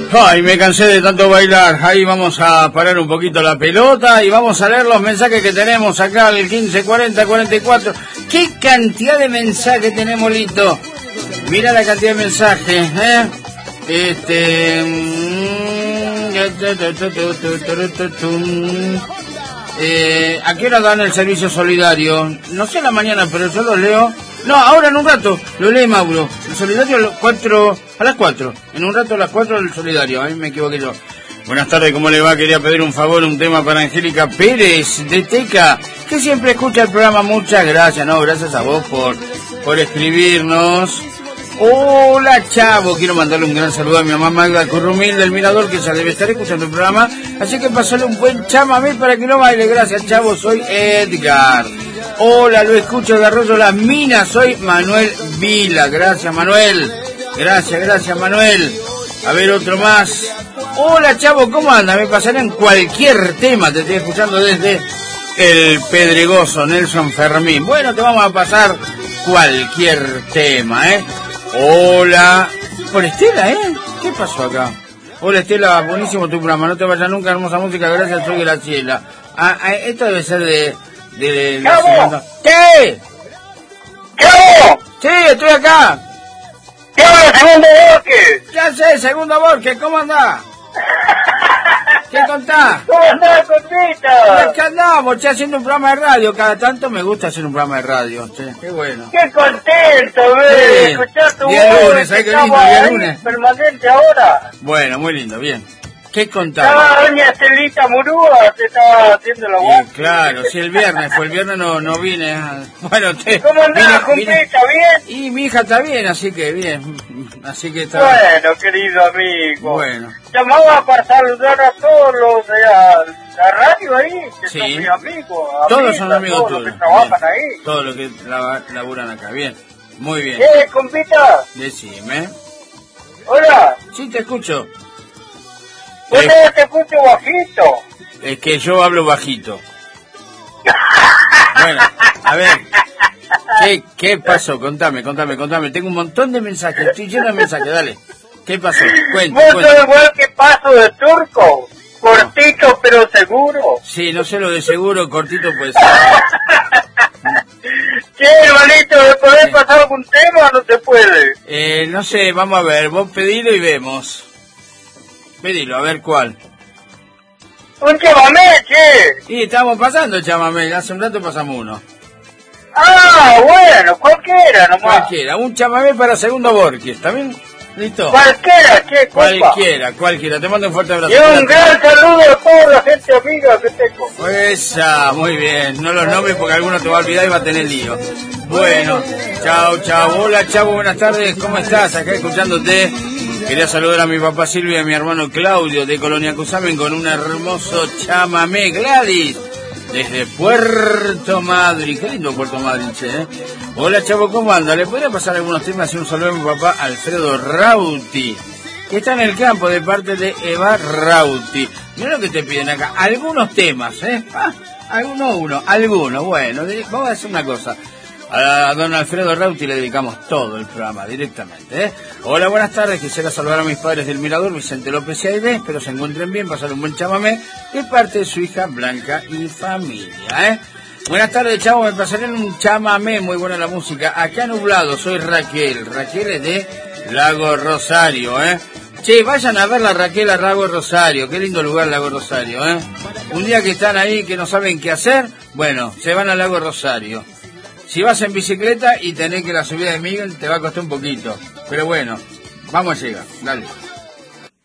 Ay, me cansé de tanto bailar. Ahí vamos a parar un poquito la pelota y vamos a leer los mensajes que tenemos acá al 154044. ¿Qué cantidad de mensajes tenemos, Lito? Mira la cantidad de mensajes, ¿a qué hora dan el servicio solidario? No sé a la mañana, pero yo lo leo. No, ahora en un rato, lo lee Mauro. El solidario a las 4. En un rato a las 4 el solidario, a mí me equivoqué yo. Buenas tardes, ¿cómo le va? Quería pedir un favor, un tema para Angélica Pérez de Teca, que siempre escucha el programa. Muchas gracias, no, gracias a vos por escribirnos. Hola, Chavo, quiero mandarle un gran saludo a mi mamá Magda Currumil del Mirador, que ya debe estar escuchando el programa, así que pasale un buen chamamé para que no baile. Gracias, Chavo, soy Edgar. Hola, lo escucho de Arroyo Las Minas, soy Manuel Vila. Gracias, Manuel. Gracias, Manuel. A ver, otro más. Hola, Chavo, ¿cómo anda? Me pasarán cualquier tema, te estoy escuchando desde el Pedregoso, Nelson Fermín. Bueno, te vamos a pasar cualquier tema, Hola, por Estela, ¿Qué pasó acá? Hola, Estela, buenísimo tu programa, no te vayas nunca, hermosa música, gracias, soy Graciela. Esto debe ser de la segunda. ¿Qué? ¡Chavo! Sí, estoy acá. ¿Qué habla, segundo bloque? Ya sé, segundo Borges, ¿cómo andás? ¿Qué contás? ¿Cómo andás, Cortita? Acá andamos, haciendo un programa de radio. Cada tanto me gusta hacer un programa de radio, che. Qué bueno. Qué contento, Sí. escuchar tu Día voz. lunes, ¿sabes qué lindo? Estamos Día ahí lunes. permanente ahora. Bueno, muy lindo, bien. ¿Qué contás? Estaba doña Estelita Murúa, te estaba haciendo la voz. Claro, si el viernes no vine. Bueno, ¿Cómo andás, Cortita? ¿Bien? Y mi hija está bien, así que bien. Así que está. Bueno, querido amigo. Bueno. Llamaba para saludar a todos los de la radio ahí, que Sí. son mis amigos. Todos son amigos todos tuyos. los que trabajan Bien. ahí. Todos los que laburan acá, bien. Muy bien. Compita, Decime. hola. Sí, te escucho. Vos te escucho bajito. Es que yo hablo bajito. Bueno, a ver. ¿Qué pasó? Contame. Tengo un montón de mensajes. Estoy lleno de mensajes, dale. ¿Qué pasó? Vos sos igual que Paso de Turco. Cortito pero seguro. Sí, no sé lo de seguro, cortito pues. Che, hermanito, ¿me podés pasar algún tema o no se puede? No sé, vamos a ver. Vos pedilo y vemos. Pedilo, a ver cuál. Un chamamé, che. Y estamos pasando el chamamé. Hace un rato pasamos uno. Ah, bueno, cualquiera nomás. Cualquiera. Un chamamé para segundo Borges, ¿está bien? ¿Listo? Cualquiera, che, compa. Cualquiera. Te mando un fuerte abrazo. Y un gran saludo a toda la gente amiga que tengo. Esa, muy bien. No los nombres porque alguno te va a olvidar y va a tener lío. Bueno, chao. Hola, Chavo, buenas tardes. ¿Cómo estás? Acá escuchándote. Quería saludar a mi papá Silvio y a mi hermano Claudio de Colonia Cusamen con un hermoso chamamé. Gladys, desde Puerto Madryn. Qué lindo Puerto Madryn, che, Hola, Chavo, ¿cómo anda? ¿Le podría pasar algunos temas y un saludo a mi papá Alfredo Rauti, que está en el campo de parte de Eva Rauti? Mira lo que te piden acá. Algunos temas, algunos. Bueno, vamos a hacer una cosa. A don Alfredo Rauti le dedicamos todo el programa directamente, Hola, buenas tardes. Quisiera saludar a mis padres del Mirador, Vicente López y Aide. Espero se encuentren bien, pasar un buen chamamé de parte de su hija Blanca y familia, Buenas tardes, Chavo. Me pasaré un chamamé, muy buena la música. Acá nublado, soy Raquel. Raquel es de Lago Rosario, Che, vayan a ver la Raquel a Lago Rosario. Qué lindo lugar Lago Rosario, Un día que están ahí que no saben qué hacer, bueno, se van al Lago Rosario. Si vas en bicicleta y tenés que la subida de Miguel te va a costar un poquito. Pero bueno, vamos a llegar. Dale.